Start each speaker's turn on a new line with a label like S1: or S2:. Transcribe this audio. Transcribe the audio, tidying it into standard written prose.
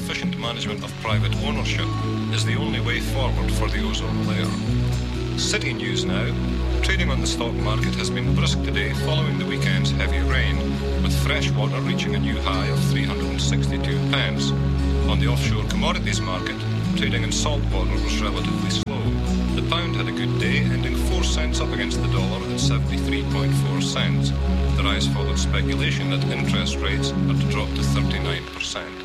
S1: efficient management of private ownership is the only way forward for the ozone layer. City news now. Trading on the stock market has been brisk today following the weekend's heavy rain, with fresh water reaching a new high of 362 pence. On the offshore commodities market, trading in salt water was relatively slow. The pound had a good day, ending 4 cents up against the dollar at 73.4 cents. The rise followed speculation that interest rates are to drop to 39%.